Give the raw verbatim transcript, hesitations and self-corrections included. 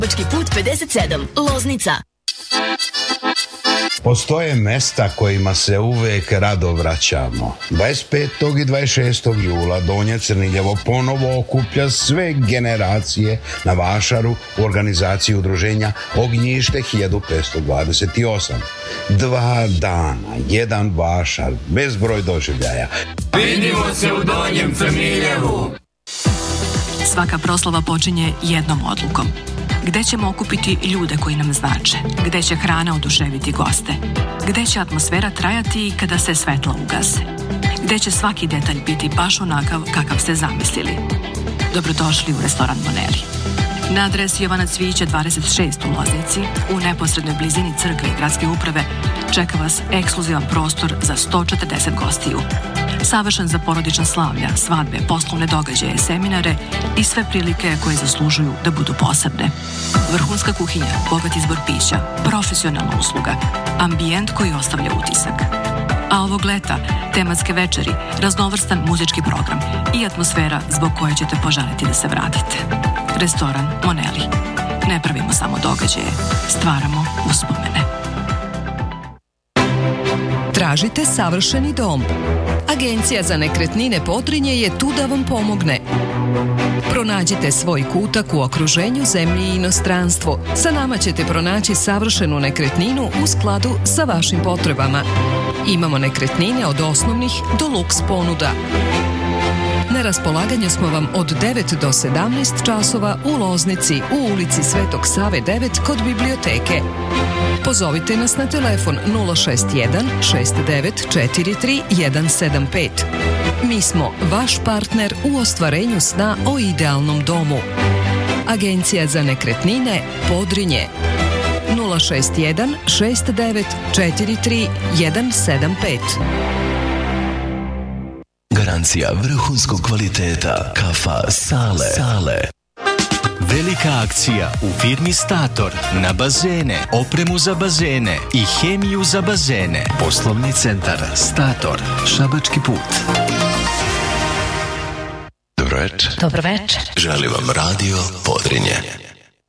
Šabački put pedeset sedam, Loznica. Postoje mesta kojima se uvek rado vraćamo. dvadeset petog i dvadeset šestog jula Donje Crniljevo ponovo okuplja sve generacije na vašaru u organizaciji udruženja Ognjište hiljadu petsto dvadeset osam. Dva dana, jedan vašar, bezbroj doživljaja. Vidimo se u Donjem Crniljevu. Svaka proslava počinje jednom odlukom. Gde ćemo okupiti ljude koji nam znače? Gde će hrana oduševiti goste? Gde će atmosfera trajati kada se svetla ugase? Gde će svaki detalj biti baš onakav kakav ste zamislili? Dobrodošli u restoran Moneli. Na adresi Jovana Cvijića dvadeset šest u Loznici, u neposrednoj blizini crkve i gradske uprave, čeka vas ekskluzivan prostor za sto četrdeset gostiju. Savršen za porodična slavlja, svadbe, poslovne događaje, seminare i sve prilike koje zaslužuju da budu posebne. Vrhunska kuhinja, bogat izbor pića, profesionalna usluga, ambijent koji ostavlja utisak. A ovog leta, tematske večeri, raznovrstan muzički program i atmosfera zbog koje ćete poželiti da se vratite. Restoran Moneli. Ne pravimo samo događaje, stvaramo uspomene. Tražite savršeni dom. Agencija za nekretnine Podrinje je tu da vam pomogne. Pronađite svoj kutak u okruženju, zemlji i inostranstvu. Sa nama ćete pronaći savršenu nekretninu u skladu sa vašim potrebama. Imamo nekretnine od osnovnih do luks ponuda. Na raspolaganju smo vam od devet do sedamnaest časova u Loznici, u ulici Svetog Save devet kod biblioteke. Pozovite nas na telefon nula šest jedan šest devet četiri tri jedan sedam pet. Mi smo vaš partner u ostvarenju sna o idealnom domu. Agencija za nekretnine Podrinje. nula šest jedan šest devet četiri tri jedan sedam pet. Garancija vrhunskog kvaliteta. Kafa Sale. Sale. Velika akcija u firmi Stator na bazene, opremu za bazene i hemiju za bazene. Poslovni centar Stator, Šabački put. Dobro večer. Dobro večer. Želim vam Radio Podrinje.